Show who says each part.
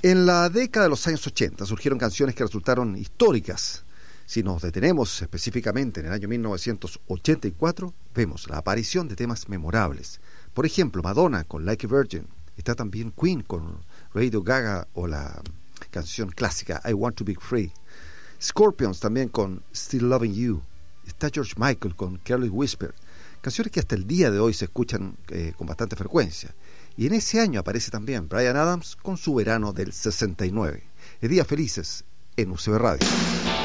Speaker 1: En la década de los años 80 surgieron canciones que resultaron históricas. Si nos detenemos específicamente en el año 1984, vemos la aparición de temas memorables. Por ejemplo, Madonna con Like a Virgin. Está también Queen con Radio Gaga o la canción clásica I Want to Be Free. Scorpions también con Still Loving You. Está George Michael con Careless Whisper. Canciones que hasta el día de hoy se escuchan con bastante frecuencia. Y en ese año aparece también Bryan Adams con su Verano del 69. Días felices en UCB Radio.